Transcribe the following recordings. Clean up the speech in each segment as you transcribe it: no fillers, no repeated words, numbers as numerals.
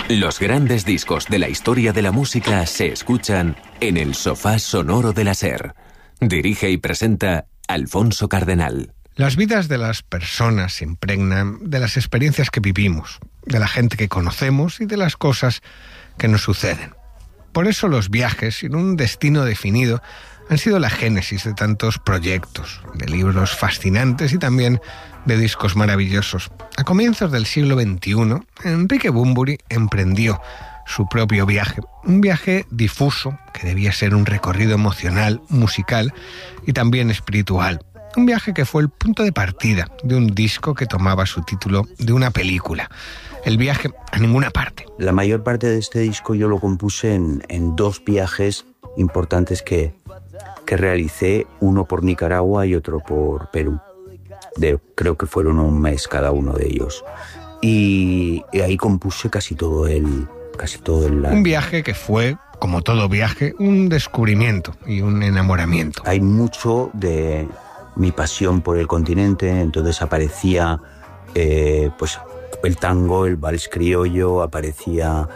Los grandes discos de la historia de la música se escuchan en el sofá sonoro de la SER. Dirige y presenta Alfonso Cardenal. Las vidas de las personas se impregnan de las experiencias que vivimos, de la gente que conocemos y de las cosas que nos suceden. Por eso los viajes, sin un destino definido, han sido la génesis de tantos proyectos, de libros fascinantes y también de discos maravillosos. A comienzos del siglo XXI, Enrique Bunbury emprendió su propio viaje, un viaje difuso que debía ser un recorrido emocional, musical y también espiritual. Un viaje que fue el punto de partida de un disco que tomaba su título de una película. El viaje a ninguna parte. La mayor parte de este disco yo lo compuse en dos viajes importantes que realicé, uno por Nicaragua y otro por Perú. Creo que fueron un mes cada uno de ellos. Y ahí compuse casi todo el... Un viaje que fue, como todo viaje, un descubrimiento y un enamoramiento. Hay mucho de mi pasión por el continente, entonces aparecía pues el tango, el vals criollo, aparecía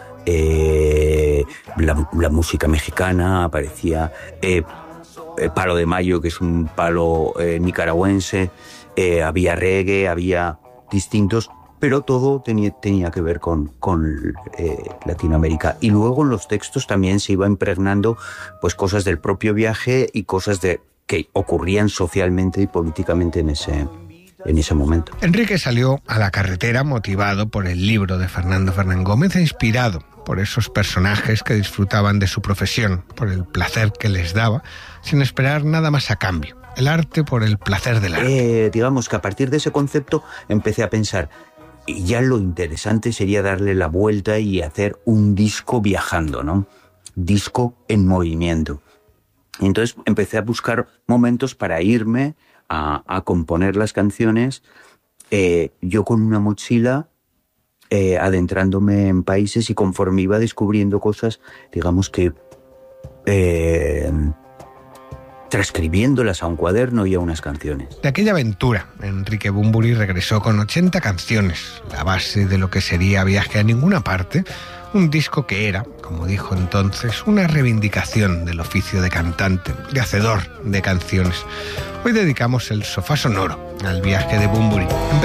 la música mexicana, aparecía el palo de mayo, que es un palo nicaragüense, había reggae, había distintos, pero todo tenía que ver con Latinoamérica. Y luego en los textos también se iba impregnando pues cosas del propio viaje y cosas que ocurrían socialmente y políticamente en ese momento. Enrique salió a la carretera motivado por el libro de Fernando Fernán Gómez e inspirado por esos personajes que disfrutaban de su profesión, por el placer que les daba, sin esperar nada más a cambio. El arte por el placer del arte. Digamos que a partir de ese concepto empecé a pensar, y ya lo interesante sería darle la vuelta y hacer un disco viajando, ¿no? Disco en movimiento. Y entonces empecé a buscar momentos para irme a componer las canciones, yo con una mochila, adentrándome en países, y conforme iba descubriendo cosas, digamos que transcribiéndolas a un cuaderno y a unas canciones. De aquella aventura, Enrique Bunbury regresó con 80 canciones, la base de lo que sería Viaje a ninguna parte, un disco que era, como dijo entonces, una reivindicación del oficio de cantante, de hacedor de canciones. Hoy dedicamos el sofá sonoro al viaje de Bunbury.